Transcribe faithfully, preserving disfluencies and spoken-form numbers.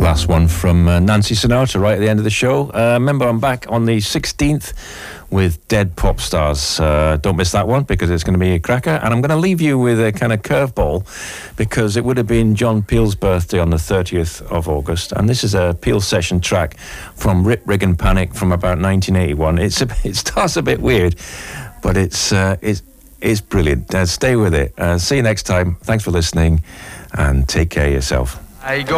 last one from uh, Nancy Sinatra right at the end of the show. Uh, remember, I'm back on the sixteenth with Dead Pop Stars. Uh, don't miss that one because it's going to be a cracker. And I'm going to leave you with a kind of curveball because it would have been John Peel's birthday on the thirtieth of August. And this is a Peel session track from Rip, Rig and Panic from about nineteen eighty-one. It's a, it starts a bit weird, but it's, uh, it's, it's brilliant. Uh, stay with it. Uh, see you next time. Thanks for listening and take care of yourself. I go